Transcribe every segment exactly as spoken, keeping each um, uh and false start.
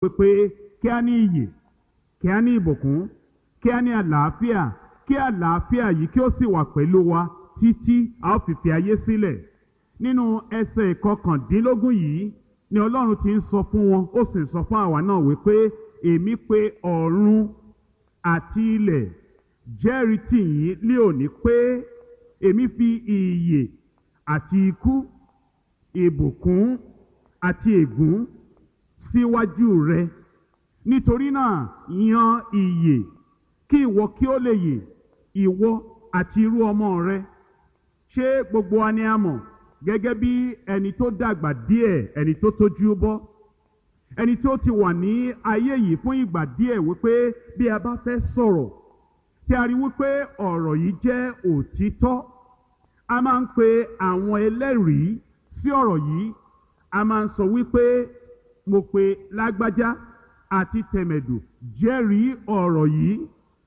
pé kí a ní ìyè, kí a ní ìbùkún, kí a ní àlàáfíà, kí àlàáfíà yìí kí ó sì wà pẹ̀lú wa títí a ó fi fi ayé sílẹ̀. Nínú ẹsẹ̀ ìkọkàndínlógún yìí ni Ọlọ́run ti ń sọ fún wọn, ó sì ń sọ fún àwa náà wípé èmi pè ọ̀run àti ilẹ̀ jẹ́rìí tì yín lé òní pé èmi fi ìyè àti ikú, ìbùkún àti ègún síwájú rẹ. Nítorí náà yan ìyè kí ìwọ kí ó lè yè, ìwọ àti irú ọmọ rẹ. Ṣé gbogbo wa ni a mọ̀ gẹ́gẹ́ bí ẹni tó dàgbà díẹ̀, ẹni tó tójú bọ́, ẹni tó ti wà ní ayé yìí fún ìgbà díẹ̀, wípé bí a bá fẹ́ sọ̀rọ̀ tí a rí wípé ọ̀rọ̀ yìí jẹ́ òtítọ́, a máa ń pe àwọn ẹlẹ́rìí sí ọ̀rọ̀ yìí. A máa ń sọ wípé mo pe lágbájá àti tẹ̀mẹ̀dù jẹ́rìí ọ̀rọ̀ yìí.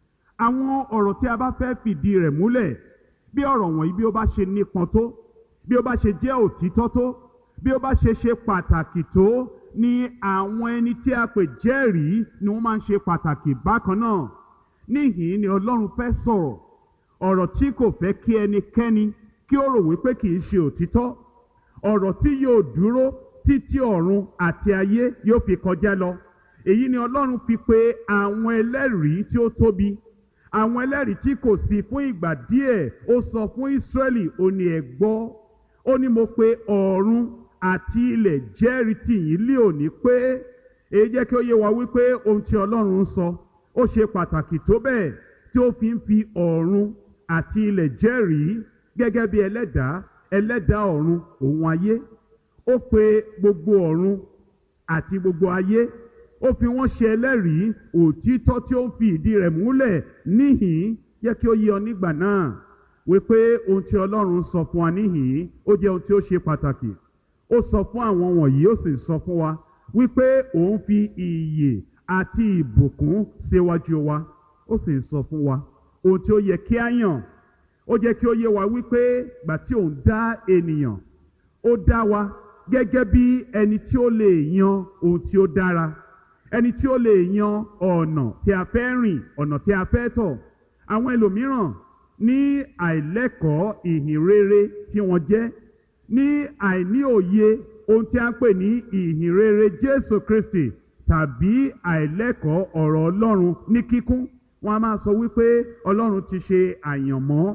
Àwọn ọ̀rọ̀ tí a bá fẹ́ fìdí rẹ̀ múlẹ̀, bí ọ̀rọ̀ wọ̀nyí bí ó bá ṣe nípọn tó, bí ó bá ṣe jẹ́ òtítọ́ tó, bí ó bá ṣe ṣe pàtàkì tó, ni àwọn ẹni tí a pè jẹ́rìí ni wọ́n máa ń ṣe pàtàkì bákan náà. Níhìn-ín ni Ọlọ́run fẹ́ sọ̀rọ̀ ọ̀rọ̀ tí kò fẹ́ kí ẹnikẹ́ni kí ó rò wípé kì í ṣe òtítọ́, ọ̀rọ̀ tí yóò dúró títí ọ̀run àti ayé yóò fi kọjá lọ. Èyí ni Ọlọ́run fi pe àwọn ẹlẹ́rìí tí ó tóbi, àwọn ẹlẹ́rìí tí kò sí fún ìgbà díẹ̀. Ó sọ fún Ísírẹ́lì, ó ní ẹ gbọ́, ó ní mo pe ọ̀run àti ilẹ̀ jẹ́rìí tì yín lé òní pé. Èyí jẹ́ kí ó yé wa wípé ohun tí Ọlọ́run ń sọ ó ṣe pàtàkì tó bẹ́ẹ̀ tí ó fi ń fi ọ̀run àti ilẹ̀ jẹ́rìí gẹ́gẹ́ bí ẹlẹ́dàá, ẹlẹ́dàá ọ̀run òun ayé. Ó pe gbogbo ọ̀run àti gbogbo ayé, ó fi wọ́n ṣe ẹlẹ́rìí òtítọ́ tí ó ń fi ìdí rẹ̀ múlẹ̀. Níhìn-ín yẹ kí ó yé ọ nígbà náà wípé ohun tí Ọlọ́run sọ fún wa níhìn-ín ó jẹ́ ohun tí ó ṣe pàtàkì. Ó sọ fún àwọn wọ̀nyí, ó sì sọ fún wa wípé òun fi ìyè àti ìbùkún síwájú wa. Ó sì sọ fún wa ohun tí ó yẹ kí á yàn. Ó jẹ́ kí ó yé wa wípé gbà tí òun dá ènìyàn, ó dá wa gẹ́gẹ́ bí ẹni tí ó lè yan ohun tí ó dára, ẹni tí ó lè yan ọ̀nà tí a fẹ́ rìn, ọ̀nà tí a fẹ́ tọ̀. Àwọn ẹlòmíràn ní àìlẹ́kọ̀ọ́ ìhìn rere tí wọ́n jẹ́, ní àìní òye ohun tí a ń pè ní ìhìn rere Jésù Kristi, tàbí àìlẹ́kọ̀ọ́ ọ̀rọ̀ Ọlọ́run ní kíkún, wọ́n a máa sọ wípé Ọlọ́run ti ṣe àyànmọ́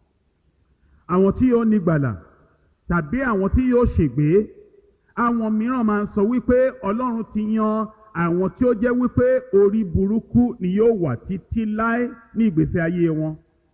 àwọn tí yóò nígbàlà tàbí àwọn tí yóò ṣègbé. Àwọn mìíràn máa ń sọ wípé Ọlọ́run ti yan àwọn tí ó jẹ́ wípé orí burúkú ni yóò wà títí láé ní ìgbésí ayé wọn.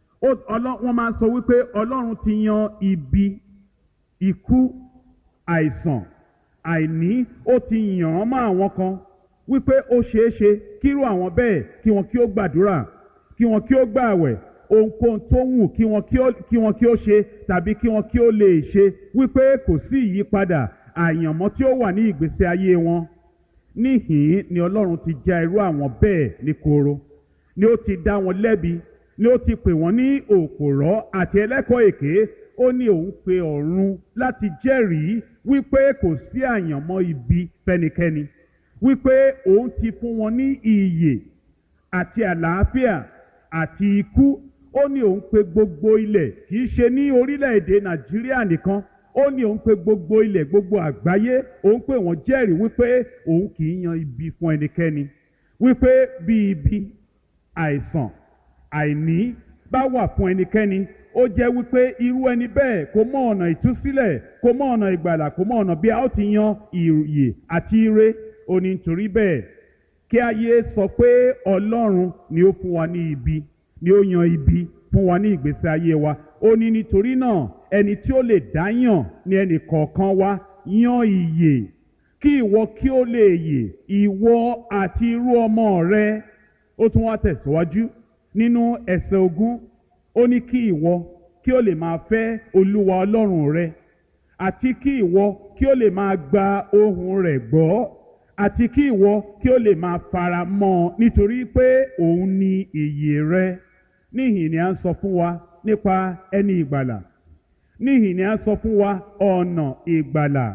Wọ́n máa ń sọ wípé Ọlọ́run ti yan ibi, ikú, àìsàn, àìní, ó ti yàn án mọ́ àwọn kan wípé ó ṣeé ṣe kírú àwọn bẹ́ẹ̀ kí wọn kí ó gbàdúrà, kí wọn kí ó gbààwẹ̀, ohunkóhun tó wù kí wọn kí ó kí wọn kí ó ṣe tàbí kí wọn kí ó lè ṣe, wípé kò sí ìyípadà àyànmọ́ tí ó wà ní ìgbésí ayé wọn. Níhìn-ín ni Ọlọ́run ti já irú àwọn bẹ́ẹ̀ ní koro, ni ó ti dá wọn lẹ́bi, ni ó ti pè wọ́n ní òpòrọ́ àti ẹlẹ́kọ̀ọ́ èké. Ó ní òun pe ọ̀run láti jẹ́rìí wípé kò sí àyànmọ́ ibi fẹ́nikẹ́ni, wípé òun ti fún wọn ní ìyè àti àlàáfíà àti ikú. Ó ní òun pe gbogbo ilẹ̀, kì í ṣe ní orílẹ̀-èdè Nàìjíríà nìkan, ó ní òun pe gbogbo ilẹ̀, gbogbo àgbáyé, òun pè wọ́n jẹ́rìí wípé òun kì í yan ibi fún ẹnikẹ́ni, wípé bí ibi, àìsàn, àìní bá wà fún ẹnikẹ́ni, ó jẹ́ wípé irú ẹni bẹ́ẹ̀ kò mọ ọ̀nà ìtúsílẹ̀, kò mọ ọ̀nà ìgbàlà, kò mọ ọ̀nà bí a ó ti yan ìyè àti ire. Ó ní nítorí bẹ́ẹ̀ kí ayé sọ pé Ọlọ́run ni ó fún wa ní ibi, ni ó yan ibi fún wa ní ìgbésí ayé wa. Ó ní nítorí náà ẹni tí ó lè dá yàn ní ẹnì kọ̀ọ̀kan wa, yan ìyè kí ìwọ kí ó lè yè, ìwọ àti irú ọmọ rẹ. Ó tún wá tẹ̀síwájú nínú ẹsẹ̀ ogún, ó ní kí ìwọ kí ó lè máa fẹ́ Olúwa Ọlọ́run rẹ, àti kí ìwọ kí ó lè máa gba ohùn rẹ̀ gbọ́, àti kí ìwọ kí ó lè máa fara mọ́ ọ, nítorí pé òun ni ìyè rẹ. Níhìn ni a ń sọ fún wa nípa ẹni ìgbàlà. Níhìn ni a ń sọ fún wa ọ̀nà ìgbàlà.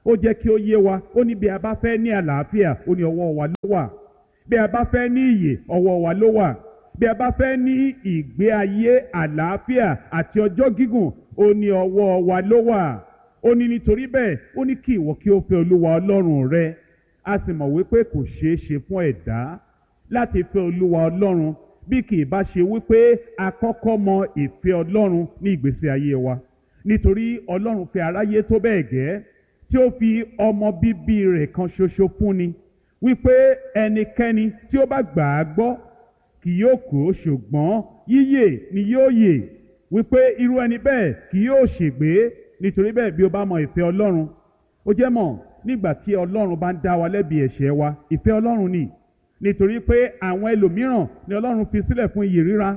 ó jẹ́ kí ó yé wa, ó ní bí a bá fẹ́ ní àlàáfíà, ó ní ọwọ́ wa ló wà. Bí a bá fẹ́ ní ìyè, ọwọ́ wa ló wà. Bí a bá fẹ́ ní ìgbé ayé àlàáfíà àti ọjọ́ gígùn, ó ní ọwọ́ wa ló wà. Ó ní nítorí bẹ́ẹ̀, ó ní kí ìwọ kí ó fẹ́ Olúwa Ọlọ́run rẹ. A sì mọ̀ wípé kò ṣeé ṣe fún ẹ̀dá láti fẹ́ Olúwa Ọlọ́run bí kì í bá ṣe wípé a kọ́kọ́ mọ ìfẹ́ Ọlọ́run ní ìgbésí ayé wa. Nítorí Ọlọ́run fẹ́ aráyé tó bẹ́ẹ̀ gẹ́ tí ó fi ọmọ bíbí rẹ̀ kan ṣoṣo fúnni, wípé ẹnikẹ́ni tí ó bá gbà á gbọ́ kì yóò kú ṣùgbọ́n yíyè ni yóò yè, wípé irú ẹni bẹ́ẹ̀ kì yóò ṣègbé. Nítorí bẹ́ẹ̀, bí o bá mọ ìfẹ́ Ọlọ́run, ó jẹ́ mọ̀ nígbà tí Ọlọ́run bá ń dá wa lẹ́bi ẹ̀ṣẹ̀ wa, ìfẹ́ Ọlọ́run ni. Nítorí pé àwọn ẹlòmíràn ni Ọlọ́run fi sílẹ̀ fún iyè ríra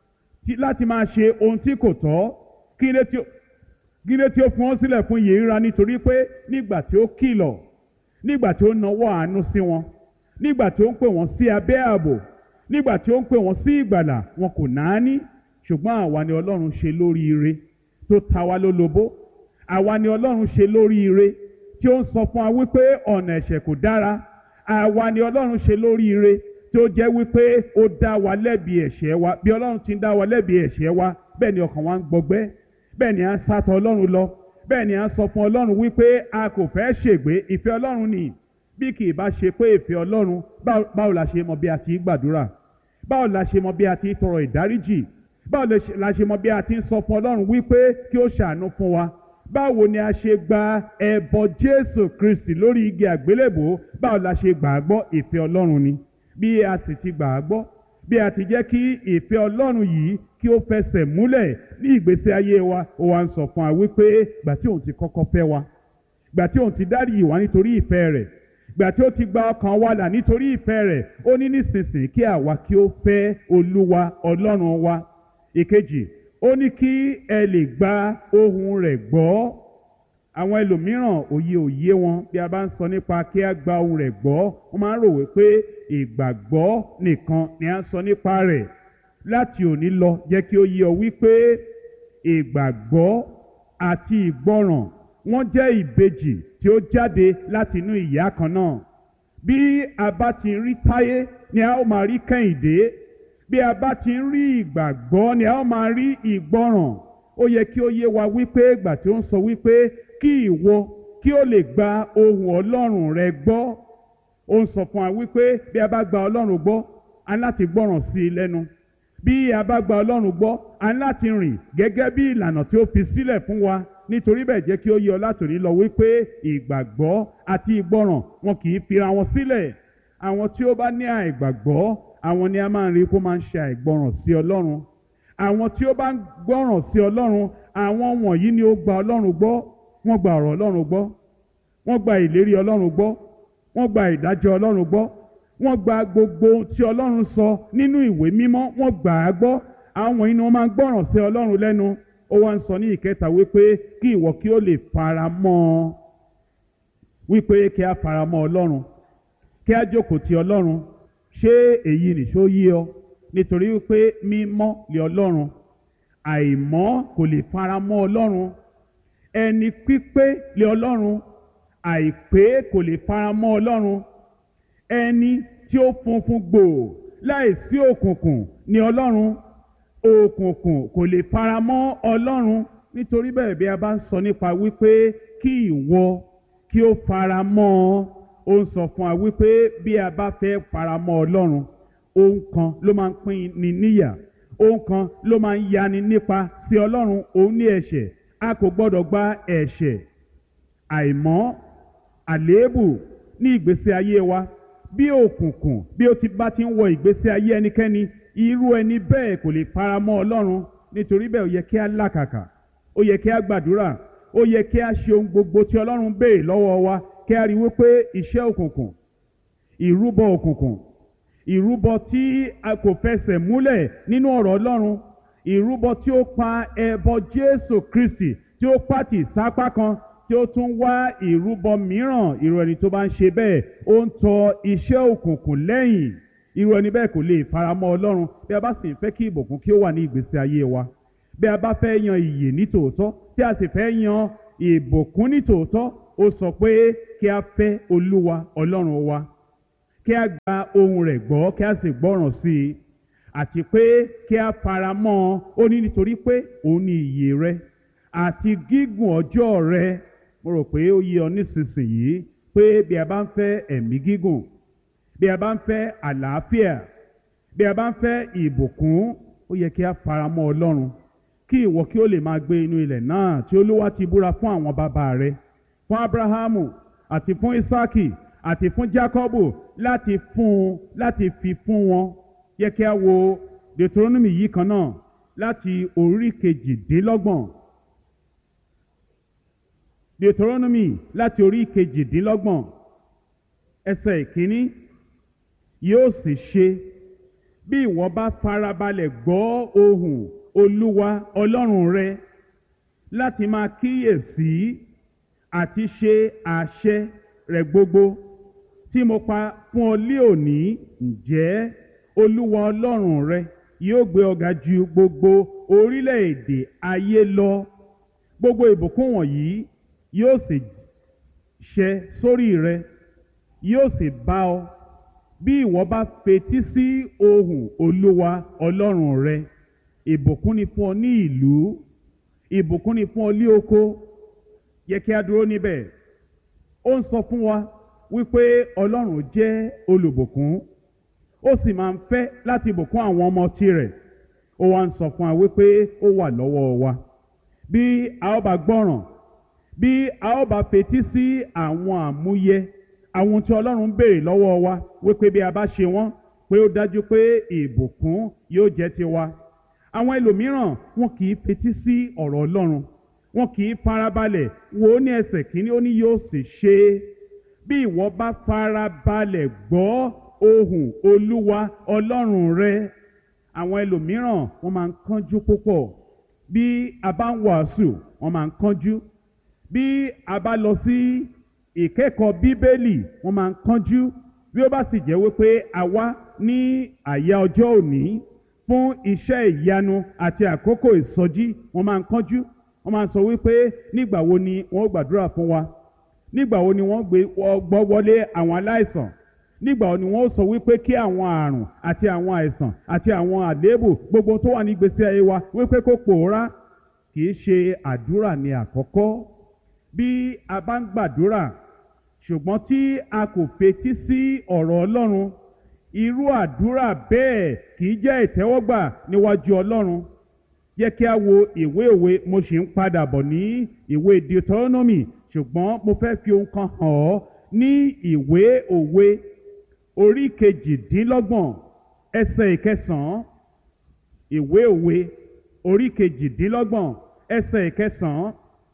láti máa ṣe ohun tí kò tọ́. Kí lé tí ó kí lé tí ó fún wọn sílẹ̀ fún iyè ríra? Nítorí pé nígbà tí ó kìlọ̀, nígbà tí ó nawọ́ àánú sí wọn, nígbà tí ó ń pè wọ́n sí abẹ́ ààbò, nígbà tí ó ń pè wọ́n sí ìgbàlà, wọn kò náání. Ṣùgbọ́n àwa ni Ọlọ́run ṣe lóríire tó ta wá lólobó. Àwa ni Ọlọ́run ṣe lóríire tí ó ń sọ fún wa wípé ọ̀nà ẹ̀ṣẹ̀ kò dára. Àwa ni Ọlọ́run ṣe lóríire tí ó jẹ́ wípé ó dá wa lẹ́bi ẹ̀ṣẹ̀ wa. Bí Ọlọ́run ti ń dá wa lẹ́bi ẹ̀ṣẹ̀ wa, bẹ́ẹ̀ ni ọkàn wa ń gbọgbẹ́, bẹ́ẹ̀ ni à ń sátọ̀ Ọlọ́run lọ, bẹ́ẹ̀ ni à ń sọ fún Ọlọ́run wípé a kò fẹ́ ṣègbé. Ìfẹ́ Ọlọ́run ni. Bí kì í bá ṣe pé ìfẹ́ Ọlọ́run, báwo la ṣe mọ bí a ti ń gbàdúrà? Báwo la ṣe mọ bí a ti ń tọrọ ìdáríjì? Báwo la ṣe mọ bí a ti ń sọ fún Ọlọ́run wípé kí ó ṣàánú fún wa? Báwo ni a ṣe gba ẹbọ Jésù Kristi lórí igi àgbélébò? Báwo la ṣe gbà á gbọ́? Ìfẹ́ Ọlọ́run ni. Bí a sì ti gbà á gbọ́, bí a ti jẹ́ kí ìfẹ́ Ọlọ́run yìí kí ó fẹsẹ̀ múlẹ̀ ní ìgbésí ayé wa, ó wá ń sọ fún wa wípé gbà tí òun ti kọ́kọ́ fẹ́ wa, gbà tí òun ti dáríjì wá nítorí ìfẹ́ rẹ̀, gbà tí ó ti gba ọkàn wa là nítorí ìfẹ́ rẹ̀, ó ní nísinsìnyí kí àwa kí ó fẹ́ Olúwa Ọlọ́run wa. Ìkejì, ó ní kí ẹ lè gba ohùn rẹ̀ gbọ́. Àwọn ẹlòmíràn òye òye wọn bí a bá ń sọ nípa kí a gba ohùn rẹ̀ gbọ́, wọ́n máa ń rò wípé ìgbàgbọ́ nìkan ni a ń sọ nípa rẹ̀. Láti òní lọ, jẹ́ kí ó yé ọ wípé ìgbàgbọ́ àti ìgbọràn wọ́n jẹ́ ìbejì tí ó jáde láti inú ìyá kan náà. Bí a bá ti rí Táyé ni a ó máa rí Kẹ́hìndé. Bí a bá ti ń rí ìgbàgbọ́ ni a ó máa rí ìgbọràn. Ó yẹ kí ó yé wa wípé ìgbà tí ó ń sọ wípé kí ìwọ kí ó lè gba ohùn Ọlọ́run rẹ gbọ́, ó ń sọ fún wa wípé bí a bá gba Ọlọ́run gbọ́, a ní láti gbọ́ràn sí i lẹ́nu. Bí a bá gba Ọlọ́run gbọ́, a ní láti rìn gẹ́gẹ́ bí ìlànà tí ó fi sílẹ̀ fún wa. Nítorí bẹ́ẹ̀, jẹ́ kí ó yé ọ látòní lọ wípé ìgbàgbọ́ àti ìgbọràn wọn kì í fira wọn sílẹ̀. Àwọn tí ó bá ní àìgbàgbọ́, àwọn ni a máa ń rí kó máa ń ṣe àìgbọràn sí Ọlọ́run. Àwọn tí ó bá ń gbọ́ràn sí Ọlọ́run, àwọn wọ̀nyí ni ó gba Ọlọ́run gbọ́. Wọ́n gba ọ̀rọ̀ Ọlọ́run gbọ́, wọ́n gba ìlérí Ọlọ́run gbọ́, wọ́n gba ìdájọ́ Ọlọ́run gbọ́, wọ́n gba gbogbo tí Ọlọ́run sọ nínú ìwé mímọ́, wọ́n gbà á gbọ́. Àwọn wọ̀nyí ni wọ́n máa ń gbọ́ràn sí Ọlọ́run lẹ́nu. Ó wá ń sọ ní ìkẹta wípé kí ìwọ kí ó lè fara mọ́ ọ, wípé kí a fara mọ́ Ọlọ́run, kí a jókòó ti Ọlọ́run. Ṣé èyí nìṣó yé ọ? Nítorí wípé mímọ́ lé Ọlọ́run, àìmọ́ kò lè fara mọ́ Ọlọ́run. Ẹni pípé lé Ọlọ́run, àìpé kò lè fara mọ́ Ọlọ́run. Ẹni tí ó funfun gbòò láìsí òkùnkùn ni Ọlọ́run. Òkùnkùn kò lè fara mọ́ Ọlọ́run. Nítorí bẹ́ẹ̀, bí a bá ń sọ nípa wípé kí ìwọ kí ó fara mọ́ ọ, ó ń sọ fún wa wípé bí a bá fẹ́ fara mọ́ Ọlọ́run, ohun kan ló máa ń pín ni níyà, ohun kan ló máa ń yani nípa sí Ọlọ́run, òun ní ẹ̀ṣẹ̀. A kò gbọ́dọ̀ gba ẹ̀ṣẹ̀, àìmọ́, àléébù ní ìgbésí ayé wa. Bí òkùnkùn bí ó ti bá ti ń wọ ìgbésí ayé ẹnikẹ́ni, irú ẹni bẹ́ẹ̀ kò lè fara mọ́ Ọlọ́run. Nítorí bẹ́ẹ̀, ó yẹ kí a làkàkà, ó yẹ kí a gbàdúrà, ó yẹ kí a ṣe ohun gbogbo tí Ọlọ́run béèrè lọ́wọ́ wa, kí a rí wípé iṣẹ́ òkùnkùn, ìrúbọ òkùnkùn, ìrúbọ tí a kò fẹsẹ̀ múlẹ̀ nínú ọ̀rọ̀ Ọlọ́run, ìrúbọ tí ó pa ẹbọ Jésù Kristi tí ó pàtì sápá kan, tí ó tún wá ìrúbọ mìíràn. Irú ẹni tó bá ń ṣe bẹ́ẹ̀, ó ń tọ iṣẹ́ òkùnkùn lẹ́yìn. Irú ẹni bẹ́ẹ̀ kò lè faramọ́ Ọlọ́run. Bí a bá sì ń fẹ́ kí ìbùkún kí ó wà ní ìgbésí ayé wa, bí a bá fẹ́ yan ìyè ní tòótọ́, tí a sì fẹ́ yan ìbùkún ní tòótọ́, ó sọ pé kí a fẹ́ Olúwa Ọlọ́run wa, kí a gba ohùn rẹ̀ gbọ́, kí a sì gbọ́ràn sí i, àti pé kí a fara mọ́ ọ. Ó ní nítorí pé òun ni ìyè rẹ àti gígùn ọjọ́ rẹ. Mo rò pé ó yé ọ nísinsìnyí pé bí a bá ń fẹ́ ẹ̀mí gígùn, bí a bá ń fẹ́ àlàáfíà, bí a bá ń fẹ́ ìbùkún, ó yẹ kí a fara mọ́ Ọlọ́run, kí ìwọ kí ó lè máa gbé inú ilẹ̀ náà tí Olúwa ti búra fún àwọn bàbá rẹ, fún Ábúráhámù àti fún Ísákì àti fún Jákọ́bù, láti fún láti fi fún wọn. Yẹ kí a wo Deuteronomy yìí kan náà láti orí kejìdínlọ́gbọ̀n. Deuteronomy láti orí kejìdínlọ́gbọ̀n ẹsẹ̀ ìkíní. Yóò sì ṣe bí ìwọ bá farabalẹ̀ gbọ́ ohùn Olúwa Ọlọ́run rẹ láti máa kíyèsí àti ṣe àṣẹ rẹ̀ gbogbo tí mo pa fún ọ lé òní, ǹjẹ́ Olúwa Ọlọ́run rẹ yóò gbé ọ ga ju gbogbo orílẹ̀-èdè ayé lọ. Gbogbo ìbùkún wọ̀nyí yóò sì ṣẹ sórí rẹ, yóò sì bá ọ bí ìwọ bá fetí sí ohùn Olúwa Ọlọ́run rẹ. Ìbùkún ni fún ọ ní ìlú, ìbùkún ni fún ọ ní oko. Yẹ kí a dúró níbẹ̀. Ó ń sọ fún wa wípé Ọlọ́run jẹ́ olùbùkún, ó sì máa ń fẹ́ láti bùkún àwọn ọmọ tirẹ̀. Ó wá ń sọ fún wa wípé ó wà lọ́wọ́ wa bí a ó bá gbọ́ràn, bí a ó bá fetí sí àwọn àmúyẹ, àwọn tí Ọlọ́run ń béèrè lọ́wọ́ wa, wípé bí a bá ṣe wọ́n, pé ó dájú pé ìbùkún yóò jẹ́ tiwa. Àwọn ẹlòmíràn wọn kì í fetí sí ọ̀rọ̀ Ọlọ́run, wọn kì í farabalẹ̀ wò ó ní ẹsẹ̀ kìíní. Ó ní yóò sì ṣe bí ìwọ bá farabalẹ̀ gbọ́ ohùn Olúwa Ọlọ́run rẹ. Àwọn ẹlòmíràn wọ́n máa ń kánjú púpọ̀. Bí a bá ń wàásù, wọ́n máa ń kánjú. Bí a bá lọ sí ìkẹ́kọ̀ọ́ Bíbélì, wọ́n máa ń kánjú. Bí ó bá sì jẹ́ wípé a wá ní àyà ọjọ́ òní fún iṣẹ́ ìyanu àti àkókò ìsọjí, wọ́n máa ń kánjú. Wọ́n máa ń sọ wípé nígbà wo ni wọ́n gbàdúrà fún wa, nígbà wo ni wọ́n gbọ́ wọlé àwọn aláìsàn, nígbà wo ni wọ́n sọ wípé kí àwọn àrùn àti àwọn àìsàn àti àwọn àléébù gbogbo tó wà ní ìgbésí ayé wa wípé kó pòórá. Kì í ṣe àdúrà ní àkọ́kọ́. Bí a bá ń gbàdúrà ṣùgbọ́n tí a kò fetí sí ọ̀rọ̀ Ọlọ́run, irú àdúrà bẹ́ẹ̀ kì í jẹ́ ìtẹ́wọ́gbà níwájú Ọlọ́run. Jẹ́ kí a wo ìwé òwe. Mo ṣì ń padà bọ̀ ní ìwé Deuteronomy, ṣùgbọ́n mo fẹ́ fi ohun kan hàn ọ́ ní ìwé òwe orí kejìdínlọ́gbọ̀n ẹsẹ̀ ìkẹsàn-án. Ìwé òwe orí kejìdínlọ́gbọ̀n ẹsẹ̀ ìkẹsàn-án.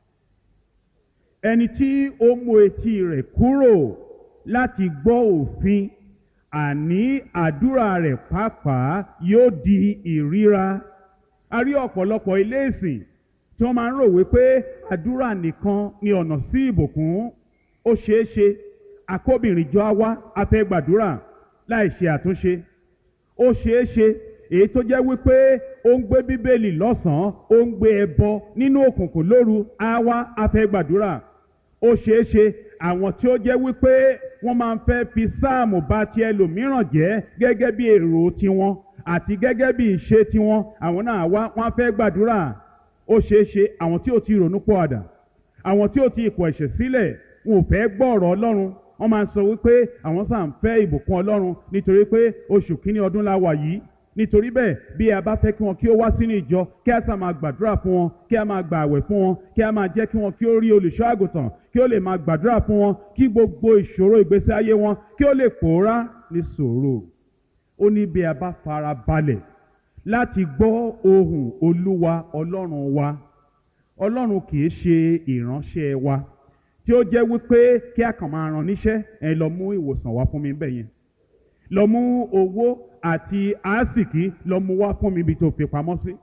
Ẹni tí ó mú etí rẹ̀ kúrò láti gbọ́ òfin, àní àdúrà rẹ̀ pàápàá yóò di ìríra. A rí ọ̀pọ̀lọpọ̀ ilé ìsìn tí wọ́n máa ń rò wípé àdúrà nìkan ni ọ̀nà sí ìbùkún. Ó ṣeé ṣe akóbìnrin jọ á wá, a fẹ́ gbàdúrà láì ṣe àtúnṣe. Ó ṣeé ṣe èyí tó jẹ́ wípé ó ń gbé Bíbélì lọ́sàn-án, ó ń gbé ẹbọ nínú òkùnkùn lóru, á wá, a fẹ́ gbàdúrà. Ó ṣeé ṣe àwọn tí ó jẹ́ wípé wọ́n máa ń fẹ́ fi sáàmù bà ti ẹlòmíràn jẹ́ gẹ́gẹ́ bí èrò tiwọn àti gẹ́gẹ́ bí ìṣe tiwọn, àwọn náà wá, wọ́n á fẹ́ gbàdúrà. Ó ṣeé ṣe àwọn tí ó ti ronú pọ̀àdà, àwọn tí ó ti kọ̀ ẹ̀ṣẹ̀ sílẹ̀, wọn ò fẹ́ gbọ́ ọ̀rọ̀ Ọlọ́run. Wọ́n máa ń sọ wípé àwọn sáà ń fẹ́ ìbùkún Ọlọ́run nítorí pé oṣù kínní ọdún la wà yìí. Nítorí bẹ́ẹ̀, bí a bá fẹ́ kí wọn kí ó wá sínú ìjọ, kí a sáà máa gbàdúrà fún wọn, kí a máa gbà àwẹ̀ fún wọn, kí a máa jẹ́ kí wọn kí ó rí olùṣọ́ àgùntàn, kí ó lè máa gbàdúrà fún wọn, kí gbogbo ìṣòro ìgbésí ayé wọn kí ó lè pòórá ní sùúrù. Ó ní bí a bá fara balẹ̀ láti gbọ́ ohùn Olúwa Ọlọ́run wa. Ọlọ́run kì í ṣe ìránṣẹ́ wa tí ó jẹ́ wípé kí a kàn máa rán níṣẹ́, ẹ lọ mú ìwòsàn wá fún mi bẹ́ẹ̀ yẹn, lọ mú owó àti àásìkí lọ mú wá fún mi ibi tó fi pamọ́ sí,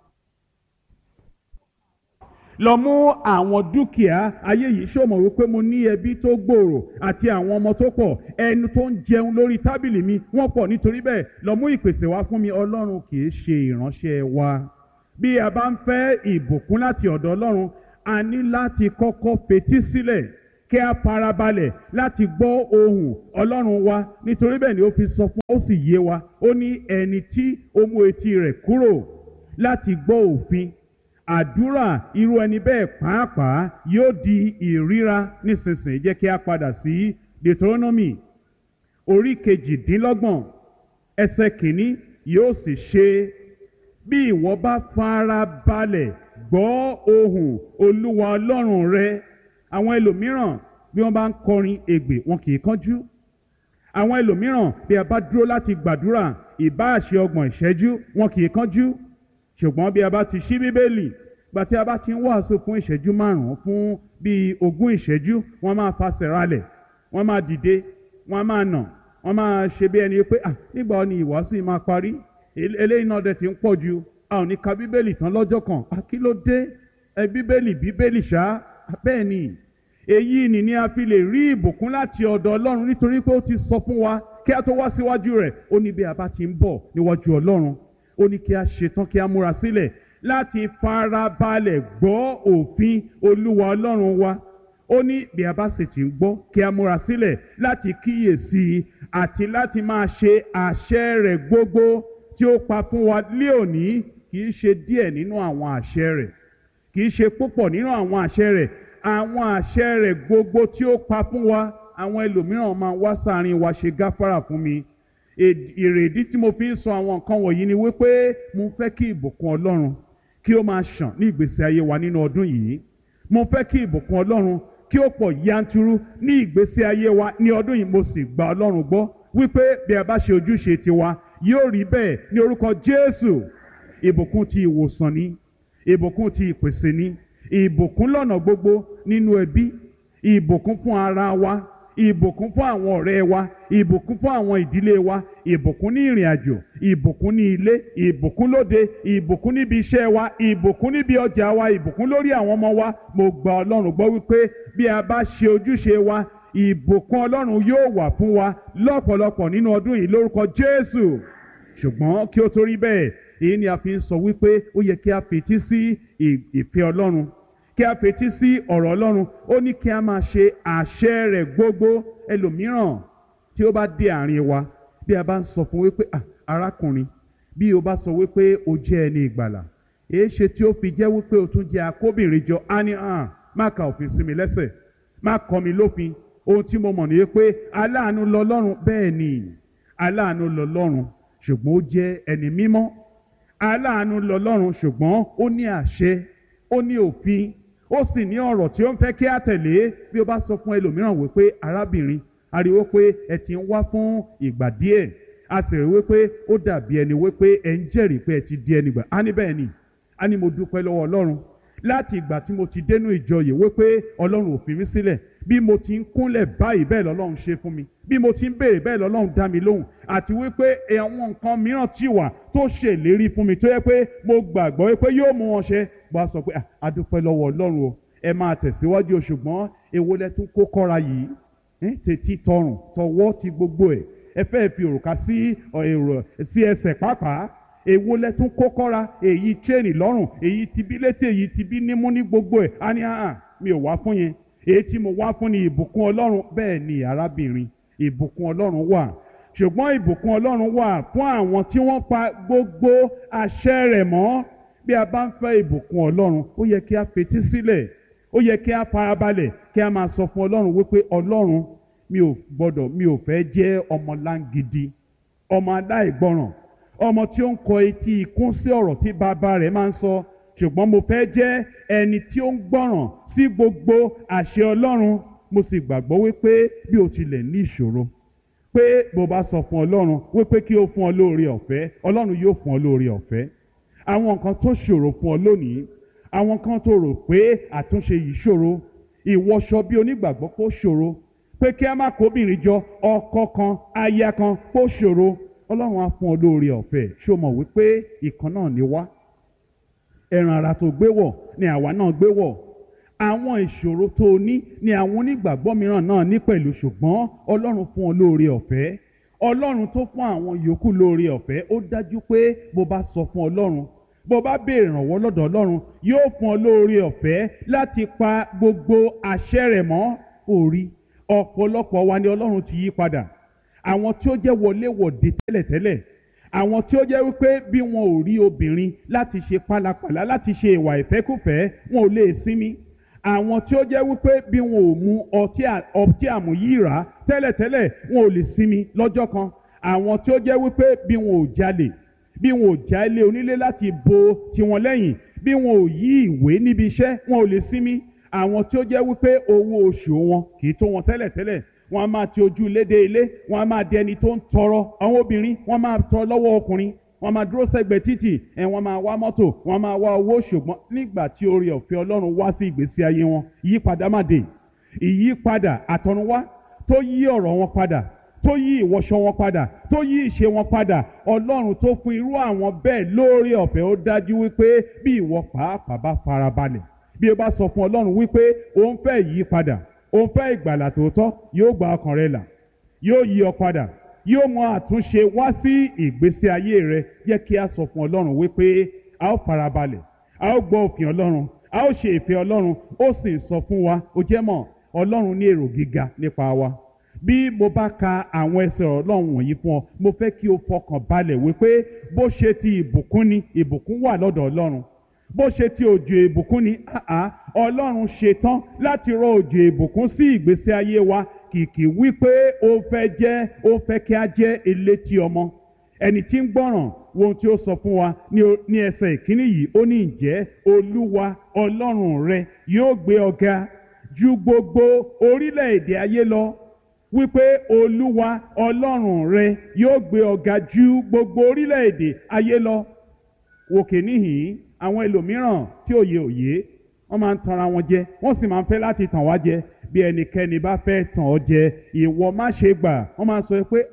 lọ mú àwọn dúkìá ayé yìí. ṣó mọ̀ wípé mo ní ẹbí tó gbòòrò àti àwọn ọmọ tó pọ̀, ẹnu tó ń jẹun lórí tábìlì mi wọ́n pọ̀, nítorí bẹ́ẹ̀ lọ mú ìpèsè wá fún mi. Ọlọ́run kì í ṣe ìránṣẹ́ wa. Bí a bá ń fẹ́ ìbùkún láti ọ̀dọ̀ Ọlọ́run, a ní láti kọ́kọ́ fetí sílẹ̀ kí a farabalẹ̀ láti gbọ́ ohùn Ọlọ́run wa nítorí bẹ́ẹ̀ ni ó fi sọ fún ó sì yé wa ó ní ẹni tí ó mú etí rẹ̀ kúrò láti gbọ́ òfin àdúrà irú ẹni bẹ́ẹ̀ pàápàá yóò di ìríra nísinsìnyí. Jẹ́ kí a padà sí Deuteronomy orí kejìdínlọ́gbọ̀n ẹsẹ̀ kìíní yóò sì ṣe bí ìwọ bá farabalẹ̀ gbọ́ ohùn Olúwa Ọlọ́run rẹ. Àwọn ẹlòmíràn bí wọ́n bá ń kọrin ègbè wọn kì í kánjú. Àwọn ẹlòmíràn bí a bá dúró láti gbàdúrà ìbáà ṣe ọgbọ̀n ìṣẹ́jú wọn kì í kánjú. Ṣùgbọ́n bí a bá ti ṣí Bíbélì gbà tí a bá ti ń wàásù fún ìṣẹ́jú márùn-ún fún bíi ogún ìṣẹ́jú wọ́n máa fasẹ̀ ralẹ̀, wọ́n máa dìde, wọ́n máa nà, wọ́n máa ṣe bí ẹni pé ah nígbà wo ni ìwàásù yìí máa parí? Eléyìí náà dẹ̀ ti ń pọ̀ jù, a ò ní ka Bíbélì tán lọ́jọ́ kan. Ah kí ló dé? Ẹ Bíbélì Bíbélì ṣá. Bẹ́ẹ̀ ni èyí ni ni a fi lè rí ìbùkún láti ọ̀dọ̀ Ọlọ́run nítorí pé ó ti sọ fún wa kí a tó wá síwájú rẹ̀. Ó ní bí a bá ti ń bọ̀ níwájú Ọlọ́run ó ní kí a ṣetán kí a múra sílẹ̀ láti farabalẹ̀ gbọ́ òfin Olúwa Ọlọ́run wa. Ó ní bí a bá sì ti ń gbọ́ kí a múra sílẹ̀ láti kíyèsí àti láti máa ṣe àṣẹ rẹ̀ gbogbo tí ó pa fún wa lé òní. Kì í ṣe díẹ̀ nínú àwọn àṣẹ rẹ̀, kì í ṣe púpọ̀ nínú àwọn àṣẹ rẹ̀, àwọn àṣẹ rẹ̀ gbogbo tí ó pa fún wa. Àwọn ẹlòmíràn máa wá sáàrin wa ṣe gáfárà fún mi. Ìrèdí tí mo fi ń sọ àwọn nǹkan wọ̀nyí ni wípé mo fẹ́ kí ìbùkún Ọlọ́run kí ó máa ṣàn ní ìgbésí ayé wa nínú ọdún yìí. Mo fẹ́ kí ìbùkún Ọlọ́run kí ó pọ̀ yanturu ní ìgbésí ayé wa ní ọdún yìí. Mo sì gba Ọlọ́run gbọ́ wípé bí a bá ṣe ojúṣe tiwa yóò rí bẹ́ẹ̀ ní orúkọ Jésù. Ìbùkún ti ìwòsàn ni, ìbùkún ti ìpèsè ni, ìbùkún lọ́nà gbogbo nínú ẹbí, ìbùkún fún ara wa, ìbùkún fún àwọn ọ̀rẹ́ wa, ìbùkún fún àwọn ìdílé wa, ìbùkún ní ìrìn àjò, ìbùkún ní ilé, ìbùkún lóde, ìbùkún níbi iṣẹ́ wa, ìbùkún níbi ọjà wa, ìbùkún lórí àwọn ọmọ wa. Mo gba Ọlọ́run gbọ́ wípé bí a bá ṣe ojúṣe wa ìbùkún Ọlọ́run yóò wà fún wa lọ́pọ̀lọpọ̀ nínú ọdún yìí lórúkọ Jésù. Ṣùgbọ́n kí ó tó rí bẹ́ẹ̀ èyí ni a fi ń sọ wípé ó yẹ kí a fetí sí ìfẹ́ Ọlọ́run, kí a fetí sí ọ̀rọ̀ Ọlọ́run. Ó ní kí a máa ṣe àṣẹ rẹ̀ gbogbo. Ẹlòmíràn tí ó bá dé àárín wa bí a bá ń sọ fún wípé ah arákùnrin bí o bá sọ wípé o jẹ́ ẹni ìgbàlà èé ṣe tí ó fi jẹ́ wípé o tún jẹ́ akóbìnrin jọ. Á ní hàn má ka òfin sí mi lẹ́sẹ̀, má kọ́ mi lófin. Ohun tí mo mọ̀ nìyẹn pé aláàánú lọ́lọ́run. Bẹ́ẹ̀ ni aláàánú lọ́lọ́run ṣùgbọ́n ó jẹ́ ẹni mímọ́. Aláàánú lọ́lọ́run ṣùgbọ́n ó ní àṣẹ, ó ní òfin, ó sì ní ọ̀rọ̀ tí ó ń fẹ́ kí a tẹ̀lé. Bí o bá sọ fún ẹlòmíràn wípé arábìnrin ariwo pé ẹ ti ń wá fún ìgbà díẹ̀, a sì rí wípé ó dàbí ẹni wípé ẹ ń jẹ́rìí pé ẹ ti di ẹni gbà. Á ní bẹ́ẹ̀ ni, á ní mo dúpẹ́ lọ́wọ́ Ọlọ́run láti ìgbà tí mo ti dénú ìjọ yìí wípé Ọlọ́run ò fi mí sílẹ̀. Bí mo ti ń kúnlẹ̀ báyìí bẹ́ẹ̀ lọ́lọ́run ṣe fún mi, bí mo ti ń béèrè bẹ́ẹ̀ lọ́lọ́run dá mi lóhùn, àti wípé àwọn nǹkan mìíràn tí wà tó ṣèlérí fún mi tó yẹ pé mo gbàgbọ́ wípé yóò mú wọn ṣẹ. Bá a sọ pé a dúpẹ́ lọ́wọ́ Ọlọ́run o, ẹ máa tẹ̀síwájú. Ṣùgbọ́n èwo lẹ tún kó kọ́ra yìí? Tètè tọrùn tọwọ́ ti gbogbo ẹ̀, ẹ fẹ́ fi òrùka sí èrò sí ẹsẹ̀ pàápàá. Èwo lẹ tún kó kọ́ra? Èyí chain lọ́rùn, èyí ti bí létí, èyí ti bí nímú ní gbogbo ẹ̀. Á ní hàn mi ò wá fún yẹn, èyí tí mo wá fún ni ìbùkún Ọlọ́run. Bẹ́ẹ̀ ni arábìnrin, ìbùkún Ọlọ́run wà, ṣùgbọ́n ìbùkún Ọlọ́run wà fún àwọn tí wọ́n pa gbogbo àṣẹ rẹ̀ mọ́. Bí a bá ń fẹ́ ìbùkún Ọlọ́run ó yẹ kí a fetí sílẹ̀, ó yẹ kí a farabalẹ̀ kí a máa sọ fún Ọlọ́run wípé Ọlọ́run mi ò gbọ́dọ̀ mi ò fẹ́ jẹ́ ọmọ láńgidi, ọmọ aláìgbọràn, ọmọ tí ó ń kọ etí ikún sí ọ̀rọ̀ tí bàbá rẹ̀ máa ń sọ. Ṣùgbọ́n mo fẹ́ jẹ́ ẹni tí ó ń gbọ́ràn sí gbogbo àṣẹ Ọlọ́run. Mo sì gbàgbọ́ wípé bí o tilẹ̀ ní ìṣòro pé bó bá sọ fún Ọlọ́run wípé kí ó fún ọ lóore ọ̀fẹ́, Ọlọ́run yóò fún ọ lóore ọ̀fẹ́. Àwọn nǹkan tó ṣòro fún ọ lónìí, àwọn kan tó rò pé àtúnṣe yìí ṣòro, ìwọṣọ bí onígbàgbọ́ kó ṣòro, pé kí a má kóbìnrin jọ ọkọ kan aya kan kó ṣòro, Ọlọ́run á fún ọ lóore ọ̀fẹ́. Ṣó mọ̀ wípé ìkan náà ni wá, ẹran ara tó gbé wọ̀ ni àwa náà gbé wọ̀. Àwọn ìṣòro tó o ní ni àwọn onígbàgbọ́ mìíràn náà ní pẹ̀lú, ṣùgbọ́n Ọlọ́run fún ọ lóore ọ̀fẹ́. Ọlọ́run tó fún àwọn yòókù lóore ọ̀fẹ́, ó dájú pé bó bá sọ fún Ọlọ́run, bó bá béèrè ìrànwọ́ lọ́dọ̀ Ọlọ́run, yóò fún ọ lóore ọ̀fẹ́ láti pa gbogbo àṣẹ rẹ̀ mọ́. orí ọ̀pọ̀lọpọ̀ wa ni Ọlọ́run ti yí padà. Àwọn tí ó jẹ́ wọléwọ̀de tẹ́lẹ̀tẹ́lẹ̀, àwọn tí ó jẹ́ wípé bí wọn ò rí obìnrin láti ṣe pálapàla, láti ṣe ìwà ìfẹ́kùfẹ́, wọn ò lè sinmi. Àwọn tí ó jẹ́ wípé bí wọn ò mu ọtí ọtí àmúyíra tẹ́lẹ̀tẹ́lẹ̀, wọn ò lè sinmi lọ́jọ́ kan. Àwọn tí ó jẹ́ wípé bí wọn ò jalè, bí wọn ò já ilé onílé láti bo tiwọn lẹ́yìn, bí wọn ò yí ìwé níbi iṣẹ́, wọn ò lè sinmi. Àwọn tí ó jẹ́ wípé owó oṣù wọn kì í tó wọn tẹ́lẹ̀tẹ́lẹ̀, wọ́n á máa ti ojú ilé dé ilé, wọ́n á máa di ẹni tó ń tọrọ. Àwọn obìnrin wọ́n máa tọrọ lọ́wọ́ ọkùnrin, wọ́n máa dúró sẹ́gbẹ̀ẹ́ títì, ẹ̀ wọ́n máa wá mọ́tò, wọ́n máa wá owó. Ṣùgbọ́n nígbà tí oore ọ̀fẹ́ Ọlọ́run wá sí ìgbésí ayé wọn, ìyípadà máa dé. Ìyípadà àtọ̀runwá tó yí ọ̀rọ̀ wọn padà, tó yí ìwọṣọ wọn padà, tó yí ìṣe wọn padà. Ọlọ́run tó fún irú àwọn bẹ́ẹ̀ lóore ọ̀fẹ́, ó dájú wípé bí ìwọ pàápàá bá farabalẹ̀, bí o bá sọ fún Ọlọ́run wípé òun fẹ́ ìyípadà, òun fẹ́ ìgbàlà tòótọ́, yóò gba ọkàn rẹ là, yóò yí ọ padà, yóò mú àtúnṣe wá sí ìgbésí ayé rẹ. Jẹ́ kí a sọ fún Ọlọ́run wípé a ó farabalẹ̀, a ó gbọ́ òfin Ọlọ́run, a ó ṣe ìfẹ́ Ọlọ́run. Ó sì sọ fún wa, ó jẹ́ mọ̀, Ọlọ́run ní èrò gíga nípa wa. Bí mo bá ka àwọn ẹsẹ̀ Ọlọ́run wọ̀nyí fún ọ, mo fẹ́ kí o fọkàn balẹ̀ wípé bó ṣe ti ìbùkún ni, ìbùkún wà lọ́dọ̀ Ọlọ́run. Bó ṣe ti òjò ìbùkún ni, àá Ọlọ́run ṣetán láti rọ òjò ìbùkún sí ìgbésí ayé wa. Kìkì wípé ó fẹ́ jẹ́ ó fẹ́ kí a jẹ́ elétí ọmọ, ẹni tí ń gbọ́ràn. Wo ohun tí ó sọ fún wa ní ẹsẹ̀ ìkíní yìí. Ó ní, ǹjẹ́ Olúwa Ọlọ́run rẹ yóò gbé ọ ga ju gbogbo orílẹ̀-èdè ayé lọ. Wípé Olúwa Ọlọ́run rẹ yóò gbé ọ ga ju gbogbo orílẹ̀-èdè ayé lọ. Wòkè níhìn-ín, àwọn ẹlòmíràn tí òye òye, wọ́n máa ń tanra wọn jẹ, wọ́n sì máa ń fẹ́ láti tàn wá jẹ. Bí ẹnikẹ́ni bá fẹ́ tàn ọ́ jẹ, ìwọ má ṣe gbà. Wọ́n máa sọ pé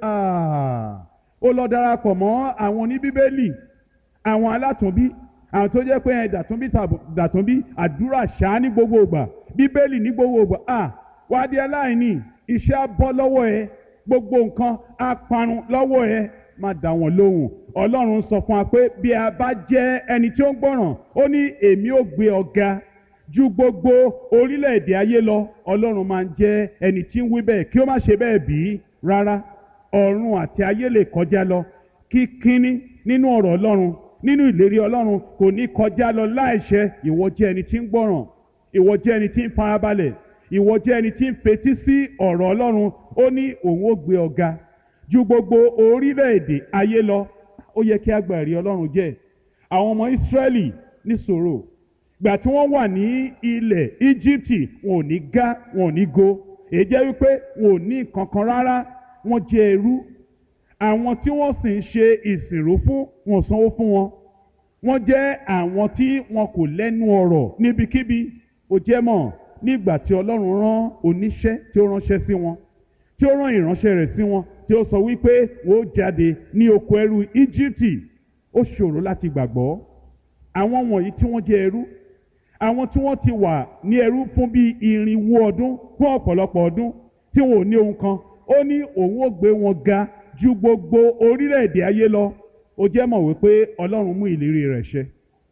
ó lọ darapọ̀ mọ́ àwọn oníbíbélì, àwọn alátùnbí, àwọn tó jẹ́ pé dàtúnbí dàtúnbí àdúrà ṣáá ní gbogbo ìgbà, bíbélì ní gbogbo ìgbà. Wá di aláìní, iṣẹ́ á bọ́ lọ́wọ́ ẹ, gbogbo nǹkan á parun lọ́wọ́ ẹ. Má dá wọn lóhùn. Ọlọ́run sọ fún wa pé bí a bá jẹ́ ẹni tí ó ń gbọ́ràn, ó ní èmi ó gbé ọ ga ju gbogbo orílẹ̀-èdè ayé lọ. Ọlọ́run máa ń jẹ́ ẹni tí ń wí bẹ́ẹ̀. Kí ó má ṣe bẹ́ẹ̀ bí? Rárá. Ọ̀run àti ayé lè kọjá lọ, kí kíní nínú ọ̀rọ̀ Ọlọ́run, nínú ìlérí Ọlọ́run kò ní kọjá lọ láìṣẹ. Ìwọ jẹ́ ẹni tí ń gbọ́ràn, ìwọ jẹ́ ẹni tí ń farabalẹ̀, ìwọ jẹ́ ẹni tí ń fetí sí ọ̀rọ̀ Ọlọ́run. Ó ní òun ó gbé ọ ga ju gbogbo orílẹ̀-èdè ayé lọ. Ó yẹ kí a gba ẹ̀rí Ọlọ́run jẹ́. Àwọn ọmọ Ísírẹ́lì ní sùúrù. Gbà tí wọ́n wà ní ilẹ̀ Íjíbítì, wọn ò ní gá, wọn ò ní go. Èyí jẹ́ wípé wọn ò ní kankan rárá. Wọ́n jẹ́ ẹrú. Àwọn tí wọ́n sì ń ṣe ìsìnrú fún, wọn ò sanwó fún wọn. Wọ́n jẹ́ àwọn tí wọn kò lẹ́nu ọ̀rọ̀ níbikíbi. Ó jẹ́ mọ̀, nígbà tí Ọlọ́run rán oníṣẹ́ tí ó ránṣẹ́ sí wọn, tí ó rán ìránṣẹ́ rẹ̀ sí wọn, tí ó sọ wípé wọ́n ó jáde ní oko ẹrú Íjíbítì, ó ṣòro láti gbàgbọ́. Àwọn wọ̀nyí tí wọ́n jẹ́ ẹrú, àwọn tí wọ́n ti wà ní ẹrú fún bí irinwó ọdún, fún ọ̀pọ̀lọpọ̀ ọdún, tí wọn ò ní ohun kan, ó ní òun ó gbé wọn ga ju gbogbo orílẹ̀-èdè ayé lọ. Ó jẹ́ mọ̀ wípé Ọlọ́run mú ìlérí rẹ̀ ṣẹ.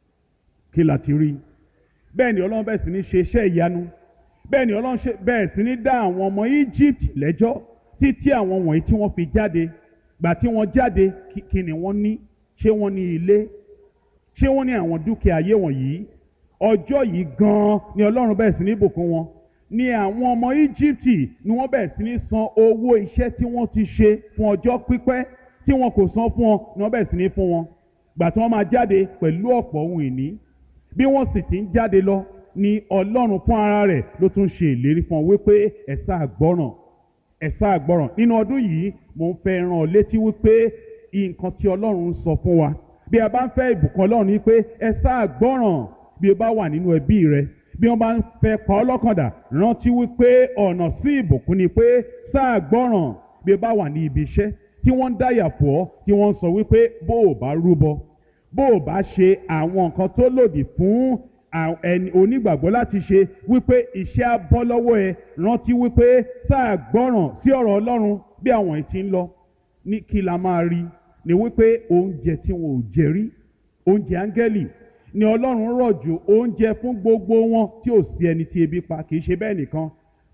Kí la ti rí? Bẹ́ẹ̀ ni Ọlọ́run bẹ̀rẹ̀ sí ní ṣe iṣẹ́ ìyanu. Bẹ́ẹ̀ ni Ọlọ́run bẹ̀rẹ̀ sí ní dá àwọn ọmọ Egypt lẹ́jọ́ títí àwọn wọ̀nyí tí wọ́n fi jáde. Gbà tí wọ́n jáde, kí ni wọ́n ní? Ṣé wọ́n ní ilé? Ṣé wọ́n ní àwọn dúkìá ayé wọ̀nyí? Ọjọ́ yìí gan-an ni Ọlọ́run bẹ̀rẹ̀ sí ní bùkún wọn. Ni àwọn ọmọ Íjíbítì ni wọ́n bẹ̀rẹ̀ sí ní san owó iṣẹ́ tí wọ́n ti ṣe fún ọjọ́ pípẹ́ tí wọn kò san fún wọn, ni wọ́n bẹ̀rẹ̀ sí ní fún wọn. Gbà tí wọ́n máa jáde pẹ̀lú ọ̀pọ̀ ohun ìní. Bí wọ́n sì ti ń jáde lọ, ni Ọlọ́run fún ara rẹ̀ ló tún ṣe ìlérí fún wọn wípé ẹ sáà gbọ́ràn, ẹ sáà gbọ́ràn. Nínú ọdún yìí, mo ń fẹ́ rán ọ létí wípé nǹkan tí Ọlọ́run sọ fún wa, bí a bá ń fẹ́ ìbùkún Ọlọ́run, ni pé ẹ sáà gbọ́ràn. Bí o bá wà nínú ẹbí rẹ, bí wọ́n bá ń fẹ́ pa ọ́ lọ́kàndà, rántí wípé ọ̀nà sí ìbùkún ni pé sáà gbọ́ràn. Bí o bá wà ní ibi iṣẹ́ tí wọ́n ń dáyà fún ọ, tí wọ́n ń sọ wípé bó o bá rúbọ, bó o bá ṣe àwọn nǹkan tó lòdì fún ẹni onígbàgbọ́ láti ṣe, wípé iṣẹ́ á bọ́ lọ́wọ́ ẹ, rántí wípé sáà gbọ́ràn sí ọ̀rọ̀ Ọlọ́run. Bí àwọn yìí ti ń lọ, ní kí la máa rí? Ni wípé oúnjẹ tí wọn ò jẹ rí, oúnjẹ áńgẹ́lì, ni Ọlọ́run rọ̀jò oúnjẹ fún gbogbo wọn, tí ò sí ẹni tí ebi pa. Kì í ṣe bẹ́ẹ̀ nìkan,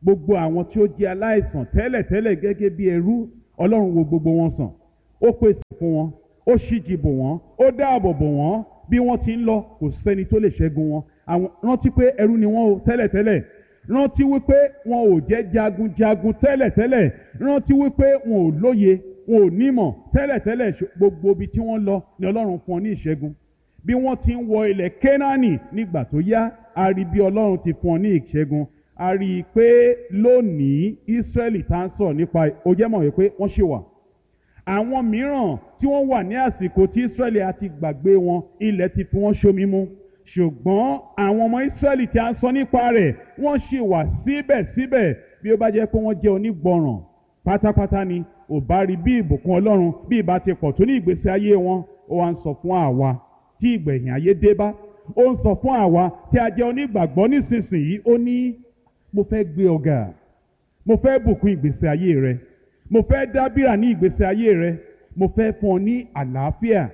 gbogbo àwọn tí ó jẹ́ aláìsàn tẹ́lẹ̀tẹ́lẹ̀ gẹ́gẹ́ bí ẹrú, Ọlọ́run wo gbogbo wọn sàn, ó pèsè fún wọn, ó ṣíji bò wọ́n, ó dáàbò bò wọ́n. Bí wọ́n ti ń lọ kò sẹ́ni tó lè ṣẹ́gun wọn. Àwọn rántí pé ẹrú ni wọ́n o tẹ́lẹ̀tẹ́lẹ̀, rántí wípé wọn ò jẹ́ jagunjagun tẹ́lẹ̀tẹ́lẹ̀, rántí wípé wọn ò lóye, wọn ò nímọ̀ tẹ́lẹ̀tẹ́lẹ̀. Gbogbo ibi tí wọ́n lọ ni Ọlọ́run fún wọn ní ìṣẹ́gun. Bí wọ́n ti ń wọ ilẹ̀ Kénáánì nígbà tó yá, a rí bí Ọlọ́run ti fún wọn ní ìṣẹ́gun. A rí i pé lónìí Ísírẹ́lì tá ń sọ̀rọ̀ nípa, ó jẹ́ mọ̀ wípé wọ́n ṣì wà. Àwọn mìíràn tí wọ́n wà ní àsìkò tí Ísírẹ́lì a ti gbàgbé wọn, ilẹ̀ ti fi wọ́n ṣomi mu. Ṣùgbọ́n àwọn ọmọ Ísírẹ́lì tí a ń sọ nípa rẹ̀, wọ́n ṣì wà síbẹ̀síbẹ̀. Bí ó bá jẹ́ pé wọ́n jẹ́ onígbọràn pátápátá ni, ò bá rí bí ìbùkún Ọlọ́run bí ìbá ti pọ̀ tó ní ìgbésí ayé wọn. Ó wá ń sọ fún àwa tí ìgbẹ̀yìn ayé dé bá, ó ń sọ fún àwa tí a jẹ́ onígbàgbọ́ nísinsìnyí. Ó ní, mo fẹ́ gbé ọ ga, mo fẹ́ bùkún ìgbésí ayé rẹ, mo fẹ́ dábìrà ní ìgbésí ayé rẹ, mo fẹ́ fún ọ ní àlàáfíà,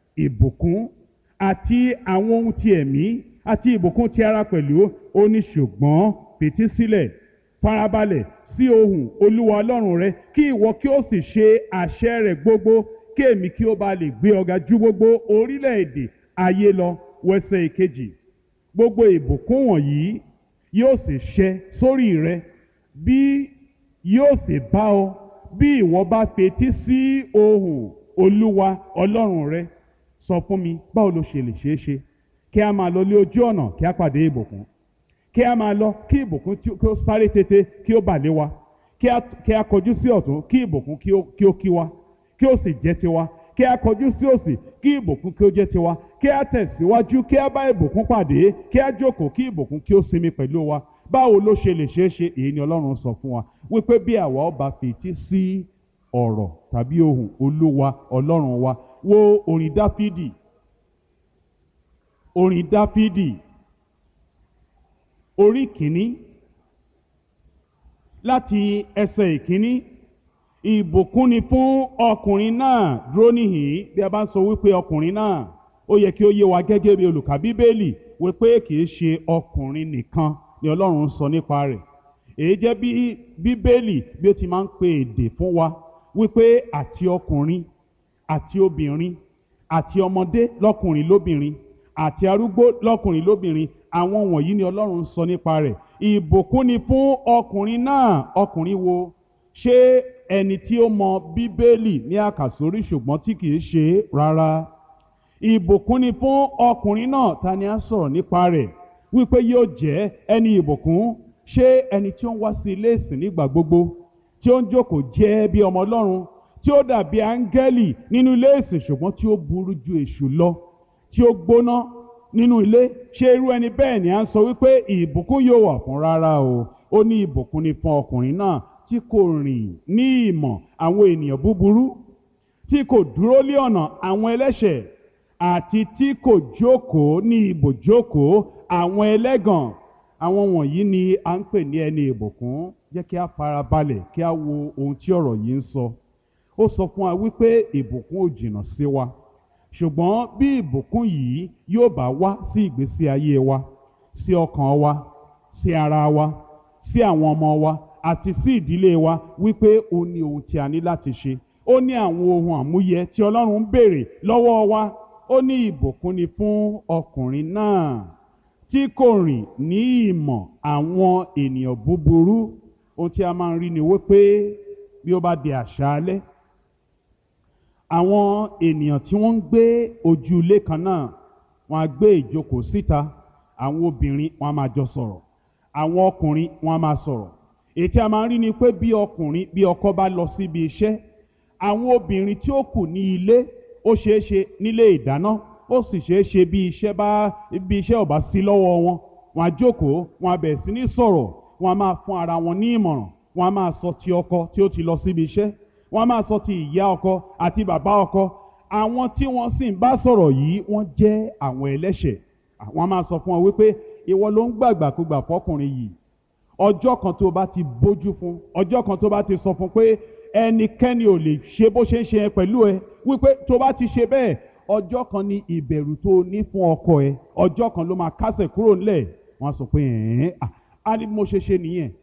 ìbùkún àti àwọn ohun ti ẹ̀mí àti ìbùkún ti ara pẹ̀lú. Ó ní ṣùgbọ́n fetí sílẹ̀, farabalẹ̀ sí ohùn Olúwa Ọlọ́run rẹ, kí ìwọ kí ó sì ṣe àṣẹ rẹ̀ gbogbo, kí èmi kí ó bá lè gbé ọ ga ju gbogbo orílẹ̀-èdè ayé lọ. Wẹsẹ̀ ìkejì, gbogbo ìbùkún wọ̀nyí yóò sì ṣẹ sórí rẹ, bí yóò sì bá ọ bí ìwọ bá fetí sí ohùn Olúwa Ọlọ́run rẹ. Sọ fún mi, báwo ló ṣe lè ṣeé ṣe kí a máa lọ lé ojú ọ̀nà kí a pàdé ìbùkún, kí a máa lọ kí ìbùkún kí ó sáré tètè kí ó bà lé wa, kí a kọjú sí ọ̀tún kí ìbùkún kí ó kí wa, kí ó sì jẹ́ tiwa, kí a kọjú sí òsì kí ìbùkún kí ó jẹ́ tiwa, kí a tẹ̀síwájú kí a bá ìbùkún pàdé, kí a jókòó kí ìbùkún kí ó sinmi pẹ̀lú wa. Báwo ló ṣe lè ṣeé ṣe? Èyí ni Ọlọ́run sọ fún wa wípé bí àwa ó bá fetí sí ọ̀rọ̀ tàbí ohùn Olúwa Ọlọ́run wa. Wo orin Dáfídì, orin Dáfídì orí kìíní láti ẹsẹ̀ ìkíní. Ìbùkún ni fún ọkùnrin náà. Dúró níhìn-ín. Bí a bá ń sọ wípé ọkùnrin náà, ó yẹ kí ó yé wa gẹ́gẹ́ bí olùkà Bíbélì wípé kì í ṣe ọkùnrin nìkan ni Ọlọ́run ń sọ nípa rẹ̀. Èyí jẹ́ bí Bíbélì bí ó ti máa ń pe èdè fún wa wípé àti ọkùnrin àti obìnrin àti ọmọdé lọ́kùnrin lóbìnrin àti arúgbó lọ́kùnrin lóbìnrin, àwọn wọ̀nyí ni Ọlọ́run ń sọ nípa rẹ̀. Ìbùkún ni fún ọkùnrin náà. Ọkùnrin wo? Ṣé ẹni tí ó mọ Bíbélì ní àkàsórí ṣùgbọ́n tí kì í ṣe rárá? Ìbùkún ni fún ọkùnrin náà. Ta ni a sọ̀rọ̀ nípa rẹ̀ wípé yóò jẹ́ ẹni ìbùkún? Ṣé ẹni tí ó ń wá sí ilé ìsìn nígbà gbogbo, tí ó ń jókòó jẹ́ bí ọmọ Ọlọ́run, tí ó dàbí áńgẹ́lì nínú ilé ìsìn ṣùgbọ́n tí ó burú ju èṣù lọ, tí ó gbóná nínú ilé? Ṣé irú ẹni bẹ́ẹ̀ ni à ń sọ wípé ìbùkún yóò wà fún? Rárá o. Ó ní ìbùkún ni fún ọkùnrin náà tí kò rìn ní ìmọ̀ àwọn ènìyàn búburú, tí kò dúró lé ọ̀nà àwọn ẹlẹ́ṣẹ̀, àti tí kò jókòó ní ibùjókòó àwọn ẹlẹ́gàn. Àwọn wọ̀nyí ni à ń pè ní ẹni ìbùkún. Jẹ́ kí a farabalẹ̀ kí a wo ohun tí ọ̀rọ̀ yìí ń sọ. Ó sọ fún wa wípé ìbùkún ò jìnnà sí wa, ṣùgbọ́n bí ìbùkún yìí yóò bá wá sí ìgbésí ayé wa, sí ọkàn wa, sí ara wa, sí àwọn ọmọ wa àti sí ìdílé wa, wípé ó ní ohun tí a ní láti ṣe. Ó ní àwọn ohun àmúyẹ tí Ọlọ́run ń béèrè lọ́wọ́ wa. Ó ní ìbùkún ni fún ọkùnrin náà tí kò rìn ní ìmọ̀ àwọn ènìyàn búburú. Ohun tí a máa ń rí ni wípé bí ó bá di àṣálẹ́, àwọn ènìyàn tí wọ́n ń gbé ojú ilé kan náà, wọ́n á gbé ìjókòó síta. Àwọn obìnrin wọ́n á máa jọ sọ̀rọ̀, àwọn ọkùnrin wọ́n á máa sọ̀rọ̀. Èyí tí a máa ń rí ni pé bí ọkùnrin bí ọkọ bá lọ síbi iṣẹ́, àwọn obìnrin tí ó kù ní ilé, ó ṣeé ṣe nílé ìdáná, ó sì ṣeé ṣe bí iṣẹ́ bá bí iṣẹ́ ò bá sí lọ́wọ́ wọn, wọ́n á jókòó, wọ́n á bẹ̀rẹ̀ sí ní sọ̀rọ̀, wọ́n á máa fún ara wọn ní ìmọ̀ràn, wọ́n á máa sọ ti ọkọ tí ó ti lọ síbi iṣẹ́, wọ́n á máa sọ ti ìyá ọkọ àti bàbá ọkọ. Àwọn tí wọ́n sì ń bá sọ̀rọ̀ yìí wọ́n jẹ́ àwọn ẹlẹ́ṣẹ̀. Wọ́n á máa sọ fún wọn wípé ìwọ ló ń gbàgbàkúgbà fọkùnrin yìí. Ọjọ́ kan tó bá ti bójú fún, ọjọ́ kan tó bá ti sọ fún pé ẹnikẹ́ni ò lè ṣe bó ṣe ń ṣe pẹ̀lú ẹ, wípé tó bá ti ṣe bẹ́ẹ̀, ọjọ́ kan ni ìbẹ̀rù tó ní fún ọkọ ẹ, ọjọ́ kan ló máa kásẹ̀ kúrò ńlẹ̀. Wọ́n á sọ pé ẹ̀ẹ́n á ní mo ṣe ṣe nìyẹn.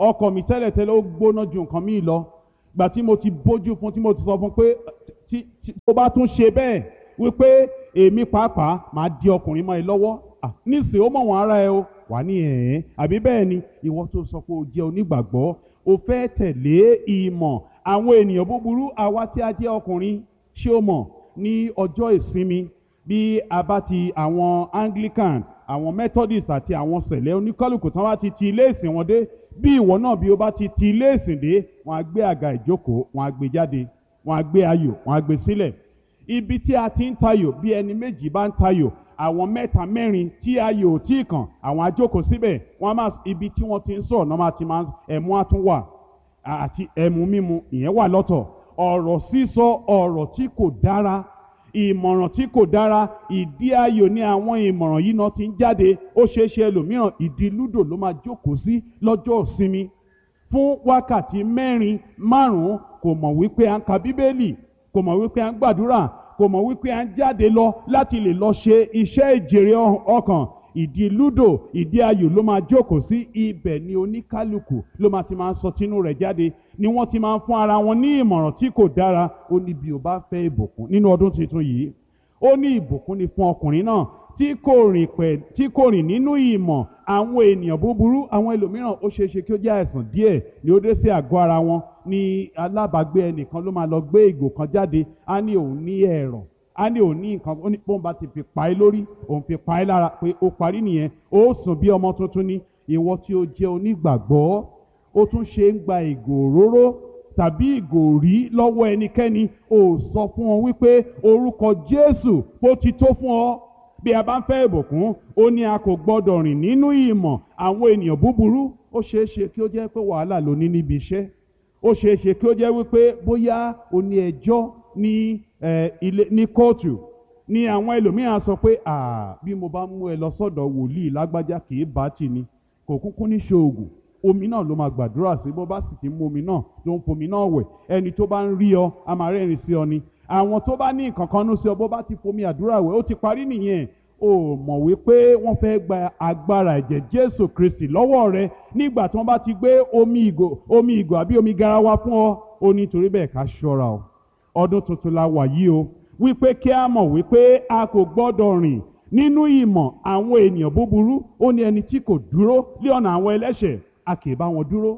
ọkọ mi tẹ́lẹ̀tẹ́lẹ̀ ó gbóná ju nǹkan míì lọ, gbà tí mo ti bójú fún tí mo ti sọ fún pé tí tó bá tún ṣe bẹ́ẹ̀ wípé èmi pàápàá máa di ọkùnrin mọ́ ẹ lọ́wọ́, nísìnyí ó mọ̀ wọ́n ara ẹ o, wà ní ẹ̀ẹ́n àbí bẹ́ẹ̀ ni ìwọ tó sọ pé o jẹ́ onígbàgbọ́ o fẹ́ tẹ̀lé ìmọ̀ àwọn ènìyàn búburú. àwa tí a jẹ́ ọkùnrin, ṣé o mọ̀ ní ọjọ́ ìsinmi bí a bá ti àwọn Anglican, àwọn Methodist àti àwọn sẹ̀lẹ̀ oníkálùkù tán bá ti ti ilé ìsìn wọn dé, bí ìwọ náà bí o bá ti ti ilé ìsìn dé, wọ́n á gbé àga ìjókòó, wọ́n á gbé jáde, wọ́n á gbé ayò, wọ́n á gbé sílẹ̀. Ibi tí a ti ń tayò, bí ẹni méjì bá ń tayò, àwọn mẹ́ta mẹ́rin tí ayò ò tí kàn, àwọn á jókòó síbẹ̀, wọ́n á máa ibi tí wọ́n ti ń sọ̀rọ̀ náà máa ti máa ẹ̀mú á tún wà àti ẹ̀mú mímu ìyẹn wà lọ́tọ̀. ọ̀rọ̀ sísọ ọ̀rọ̀ tí kò dára, ìmọ̀ràn tí kò dára, ìdí ayò ní àwọn ìmọ̀ràn yìí náà ti ń jáde. ó ṣeé ṣe ẹlòmíràn ìdí lúdò ló máa jókòó sí lọ́jọ́ ìsinmi fún wákàtí mẹ́rin márùn-ún, kò mọ̀ wípé à ń ka bíbélì, kò mọ̀ wípé à ń gbàdúrà, kò mọ̀ wípé à ń jáde lọ láti lè lọ ṣe iṣẹ́ ìjèrè ọkàn. ìdí lúdò ìdí ayò ló máa jókòó sí, ibẹ̀ ni oníkálukú ló máa ti máa ń sọ tínú rẹ̀ jáde, ni wọ́n ti máa ń fún ara wọn ní ìmọ̀ràn tí kò dára. ó ní bí o bá fẹ́ ìbùkún nínú ọdún tuntun yìí, ó ní ìbùkún ni fún ọkùnrin náà tí kò rìn pẹ̀ tí kò rìn nínú ìmọ̀ àwọn ènìyàn búburú. àwọn ẹlòmíràn ó ṣeé ṣe kí ó jẹ́ àìsàn díẹ̀ ni ó dé sí àgọ́ ara wọn, ní alábàágbé ẹnìkan ló máa lọ gbé ìgò kan jáde, á ní òun ní ẹ̀rọ̀, á ní òun ní nǹkan, ó ní bóun bá ti fi pa é lórí, òun fi pa é lára, pé ó parí nìyẹn, ó sùn bí ọmọ tuntun ni. ìwọ tí ó jẹ́ onígbàgbọ́, ó tún ṣe ń gba ìgò òróró tàbí ìgò rí lọ́wọ́ ẹnikẹ́ni, ó sọ fún wọn wípé orúkọ Jésù ó ti tó fún ọ. bí a bá ń fẹ́ ìbùkún, ó ní a kò gbọdọ̀ rìn nínú ìmọ̀ àwọn ènìyàn búburú. ó ṣeé ṣe kí ó jẹ́ pé wàhálà ló ní níbi iṣẹ́, ó ṣeé ṣe kí ó jẹ́ wípé bóyá o ní ẹjọ́ ní ilé ní kóòtù, ní àwọn ẹlòmíràn sọ pé bí mo bá mú ẹ lọ sọ́dọ̀ wòlíì lágbájá kì í bá tì ní, kò kúkú ní ṣoògùn, omi náà ló máa gbàdúrà sí, bó bá sì ti mú omi náà ló ń fomi náà wẹ̀, ẹni tó bá ń rí ọ a máa rẹ́rìn sí ọ ni. àwọn tó bá ní nǹkan kan nú sí ọ, bó bá ti fomi àdúrà wẹ̀ ó ti parí nìyẹn. ó mọ̀ wípé wọ́n fẹ́ gba agbára ẹ̀jẹ̀ Jésù Kristi lọ́wọ́ rẹ nígbà tí wọ́n bá ti gbé omi ìgò omi ìgò àbí omi garawa fún ọ. ó ní torí bẹ́ẹ̀ ká ṣọ́ra o, ọdún tuntun la wà yìí o, wípé kí a mọ̀ wípé a kò gbọ́dọ̀ rìn nínú ìmọ̀ àwọn ènìyàn búburú. ó ní ẹni tí kò dúró lé ọ̀nà àwọn ẹlẹ́ṣẹ̀, a kì í bá wọn dúró,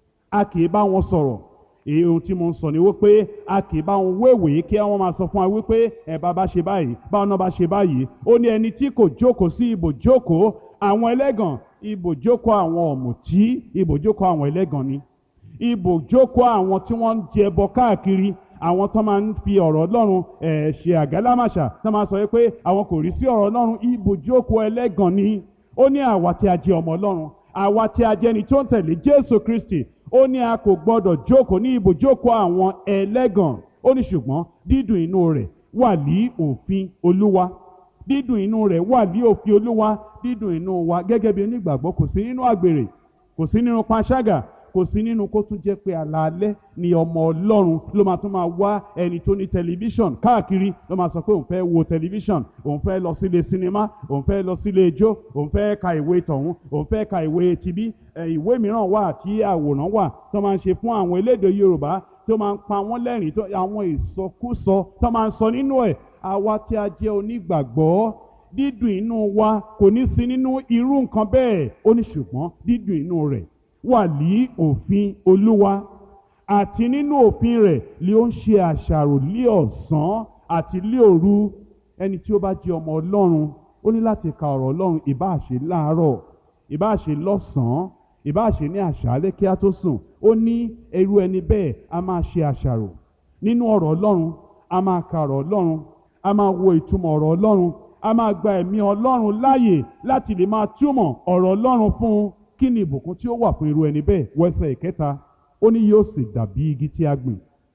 a kì í bá wọn sọ̀rọ̀. èyí ohun tí mo ń sọ ni wípé a kì í bá wọn wéwèé kí wọ́n máa sọ fún wa wípé ẹ bá bá ṣe báyìí, báwọn náà bá ṣe báyìí. ó ní ẹni tí kò jókòó sí ibùjókòó àwọn ẹlẹ́gàn, ibùjókòó àwọn ọ̀mùtí, ibùjókòó àwọn ẹlẹ́gàn ni, ibùjókòó àwọn tí wọ́n ń jẹ ẹbọ káàkiri, àwọn tó máa ń fi ọ̀rọ̀ Ọlọ́run ẹ̀ ṣe àgálámàṣà, tó máa sọ pé àwọn kò rí sí ọ̀rọ̀ Ọlọ́run, ibùjókòó ẹlẹ́gàn ni. ó ní àwa tí a jẹ́ ọmọ Ọlọ́run, àwa tí a jẹ́ ni tó ń tẹ̀lé Jésù Kristi, ó ní a kò gbọdọ̀ jókòó ní ibùjókòó àwọn ẹlẹ́gàn. ó ní ṣùgbọ́n dídùn inú rẹ̀ wà ní òfin Olúwa, dídùn inú rẹ̀ wà ní òfin Olúwa. dídùn inú wa gẹ́gẹ́ bí onígbàgbọ́ kò sí nínú àgbèrè, kò sí nínú panṣágà, kò sí nínú kó tún jẹ́ pé alaalẹ́ ni ọmọ Ọlọ́run ló máa tún máa wá ẹni tó ní tẹlifíṣọ̀n káàkiri, ló máa sọ pé òun fẹ́ wo tẹlifíṣọ̀n, òun fẹ́ lọ sílé sinimá, òun fẹ́ lọ sílé ijó, òun fẹ́ ka ìwé tọ̀hún, òun fẹ́ ka ìwé tibí. ìwé mìíràn wà tí àwòrán wà tó máa ń ṣe fún àwọn elédè Yorùbá tó máa ń pa wọ́n lẹ́rìn, tó àwọn ìsọkúsọ tó máa ń sọ nínú ẹ̀. àwa tí a jẹ́ onígbàgbọ́, dídùn inú wa kò ní sí nínú irú nǹkan bẹ́ẹ̀. ó ní ṣùgbọ́n dídùn inú rẹ̀ wà ní òfin Olúwa, àti nínú òfin rẹ̀ ni ó ń ṣe àṣàrò lí ọ̀sán àti lí òru. ẹni tí ó bá jẹ́ ọmọ Ọlọ́run, ó ní láti ka ọ̀rọ̀ Ọlọ́run, ìbáà ṣe láàárọ̀, ìbáà ṣe lọ́sàn-án, ìbáà ṣe ní àṣálẹ́ kí á tó sùn. ó ní irú ẹni bẹ́ẹ̀ a máa ṣe àṣàrò nínú ọ̀rọ̀ Ọlọ́run, a máa ka ọ̀rọ̀ Ọlọ́run, a máa wo ìtumọ̀ ọ̀rọ̀ Ọlọ́run, a máa gba ẹ̀mí Ọlọ́run láàyè láti lè máa túmọ̀ ọ̀rọ̀ Ọlọ́run fún un. kí ni ìbùkún tí ó wà fún irú ẹni bẹ́ẹ̀? wẹ́sẹ̀ ìkẹta, ó ní yóò sì dàbí igi tí a gbìn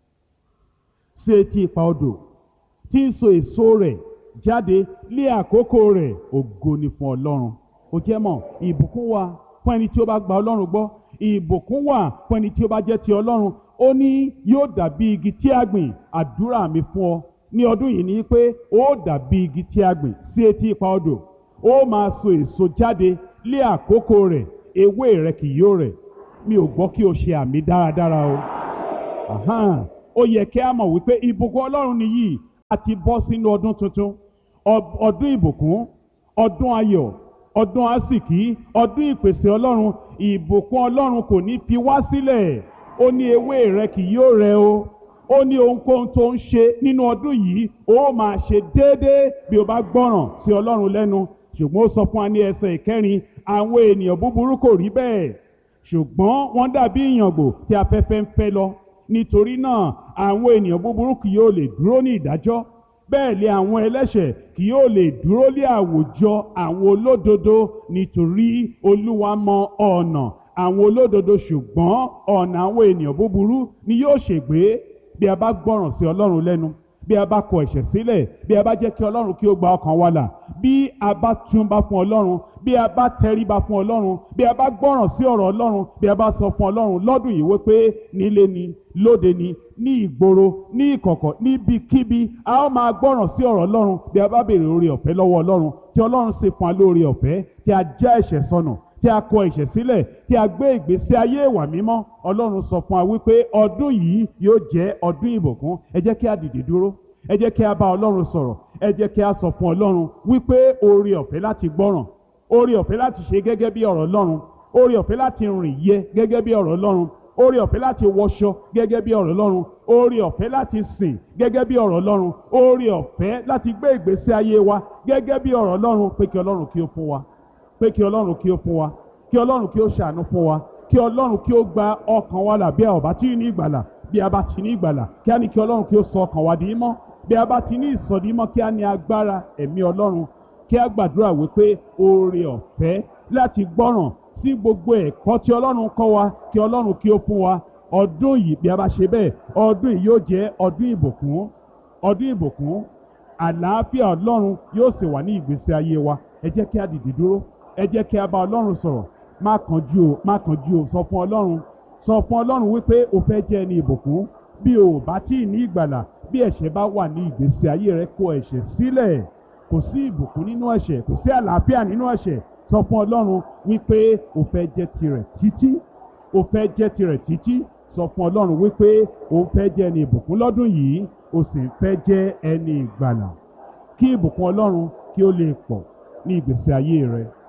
sí etí ipa odò, tí ń so èso rẹ̀ jáde lé àkókò rẹ̀. ògo ni fún Ọlọ́run. ó jẹ́ mọ̀, ìbùkún wà fún ẹni tí ó bá gba Ọlọ́run gbọ́, ìbùkún wà fún ẹni tí ó bá jẹ́ ti Ọlọ́run. ó ní yóò dàbí igi tí a gbìn. àdúrà mi fún ọ ní ọdún yìí ni pé ó dàbí igi tí a gbìn sí etí ipa odò, ó máa so èso jáde lé àkókò rẹ̀, ewé rẹ̀ kì yóò rẹ̀, mi ò gbọ́ kí o ṣe àmì dáradára o. Àhán, ó yẹ kí a mọ̀ wípé ìbùkún Ọlọ́run nìyí, a ti bọ́ sínú ọdún tuntun, ọ- ọdún ìbùkún, ọdún ayọ̀, ọdún àsìkí, ọdún ìpèsè Ọlọ́run. Ìbùkún Ọlọ́run kò ní fi wá sílẹ̀. Ó ní ewé rẹ kì yóò rẹ o. Ó ní ohunkóhun tó ń ṣe nínú ọdún yìí ó máa ṣe déédéé bí o bá gbọ́ràn sí Ọlọ́run lẹ́nu. Ṣùgbọ́n ó sọ fún wa ní ẹsẹ̀ ìkẹrin, àwọn ènìyàn búburú kò rí bẹ́ẹ̀, ṣùgbọ́n wọ́n dàbí ìyàngbò tí afẹ́fẹ́ ń fẹ́ lọ. Nítorí náà àwọn ènìyàn búburú kì yóò lè dúró ní ìdájọ́, bẹ́ẹ̀ lé àwọn ẹlẹ́ṣẹ̀ kì yóò lè dúró lé àwùjọ àwọn olódodo. Nítorí Olúwa mọ ọ̀nà àwọn olódodo, ṣùgbọ́n ọ̀nà àwọn ènìyàn búburú ni yóò ṣègbé. Bí a bá gbọ́ràn sí Ọlọ́run lẹ́nu, bí a bá kọ ẹ̀ṣẹ̀ sílẹ̀, bí a bá jẹ́ kí Ọlọ́run kí ó gba ọkàn wa là, bí a bá túnbá fún Ọlọ́run, bí a bá tẹríba fún Ọlọ́run, bí a bá gbọ́ràn sí ọ̀rọ̀ Ọlọ́run, bí a bá sọ fún Ọlọ́run lọ́dún yìí wípé nílé ni, lóde ni, ní ìgboro, ní ìkọ̀kọ̀, níbikíbi a ó máa gbọ́ràn sí ọ̀rọ̀ Ọlọ́run. Bí a bá béèrè oore ọ̀fẹ́ lọ́wọ́ Ọlọ́run, tí Ọlọ́run sì fún wa lóore ọ̀fẹ́, tí a já ẹ̀ṣẹ̀ sọnù, tí a kọ ẹ̀ṣẹ̀ sílẹ̀, tí a gbé ìgbésí ayé ìwà mímọ́, Ọlọ́run sọ fún wa wípé ọdún yìí yóò jẹ́ ọdún ìbùkún. Ẹ jẹ́ kí a dìde dúró, ẹ jẹ́ kí a bá Ọlọ́run sọ̀rọ̀, ẹ jẹ́ kí a sọ fún Ọlọ́run wípé oore ọ̀fẹ́ láti gbọ́ràn, oore ọ̀fẹ́ láti ṣe gẹ́gẹ́ bí ọ̀rọ̀ Ọlọ́run, oore ọ̀fẹ́ láti rìn yẹ gẹ́gẹ́ bí ọ̀rọ̀ Ọlọ́run, oore ọ̀fẹ́ láti wọṣọ gẹ́gẹ́ bí ọ̀rọ̀ Ọlọ́run, oore ọ̀fẹ́ láti sìn gẹ́gẹ́ bí ọ̀rọ̀ Ọlọ́run, oore ọ̀fẹ́ láti gbé ìgbésí ayé wa gẹ́gẹ́ bí ọ̀rọ̀ Ọlọ́run. Pé kí Ọlọ́run kí ó fún wa, pé kí Ọlọ́run kí ó fún wa, kí Ọlọ́run kí ó ṣàánú fún wa, kí Ọlọ́run kí ó gba ọkàn wa là bí a ò bá tí ní ìgbàlà. Bí a bá ti ní ìgbàlà, kí a ní kí Ọlọ́run kí ó sọ ọkàn wa di mọ́. Bí a bá ti ní ìsọdimọ́, kí a ní agbára ẹ̀mí Ọlọ́run. Kí a gbàdúrà wípé oore ọ̀fẹ́ láti gbọ́ràn sí gbogbo ẹ̀kọ́ tí Ọlọ́run kọ́ wa, kí Ọlọ́run kí ó fún wa. Ọdún yìí, bí a bá ṣe bẹ́ẹ̀, ọdún yìí yóò jẹ́ ọdún ìbùkún, ọdún ìbùkún. Àlàáfíà Ọlọ́run yóò sì wà ní ìgbésí ayé wa. Ẹ jẹ́ kí a dìde dúró, ẹ jẹ́ kí a bá Ọlọ́run sọ̀rọ̀. Má kánjú o, má kánjú o, sọ fún Ọlọ́run, sọ fún Ọlọ́run wípé o fẹ́ jẹ́ ẹni ìbùkún. Bí o ò bá tí ì ní ìgbàlà, bí ẹ̀ṣẹ̀ bá wà ní ìgbésí ayé rẹ, kọ ẹ̀ṣẹ̀ sílẹ̀. Kò sí ìbùkún nínú ẹ̀ṣẹ̀, kò sí àlàáfíà nínú ẹ̀ṣẹ̀. Sọ fún Ọlọ́run wípé o fẹ́ jẹ́ tirẹ̀ títí, o fẹ́ jẹ́ tirẹ̀ títí. Sọ fún Ọlọ́run wípé o fẹ́ jẹ́ ẹni ìbùkún lọ́dún yìí, o sì fẹ́ jẹ́ ẹni ìgbàlà. Kí ìbùkún Ọlọ́run kí ó lè pọ̀ ní ìgbésí ayé rẹ.